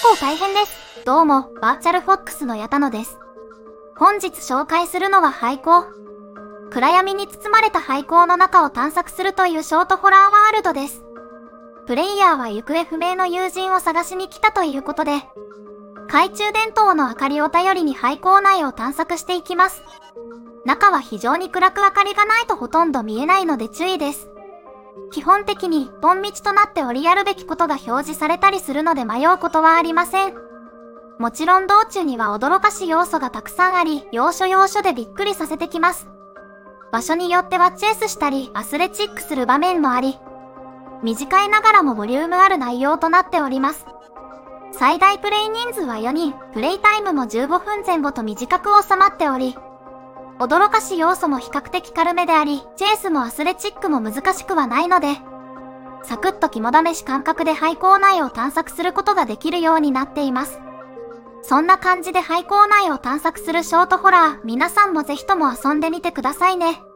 構大変です。どうも、バーチャルフォックスの矢田野です。本日紹介するのは廃校。暗闇に包まれた廃校の中を探索するというショートホラーワールドです。プレイヤーは行方不明の友人を探しに来たということで、懐中電灯の明かりを頼りに廃校内を探索していきます。中は非常に暗く明かりがないとほとんど見えないので注意です。基本的に一本道となっておりやるべきことが表示されたりするので迷うことはありません。もちろん道中には驚かしい要素がたくさんあり、要所要所でびっくりさせてきます。場所によってはチェイスしたりアスレチックする場面もあり、短いながらもボリュームある内容となっております。最大プレイ人数は4人、プレイタイムも15分前後と短く収まっており、驚かしい要素も比較的軽めであり、チェイスもアスレチックも難しくはないので、サクッと肝試し感覚で廃校内を探索することができるようになっています。そんな感じで廃校内を探索するショートホラー、皆さんもぜひとも遊んでみてくださいね。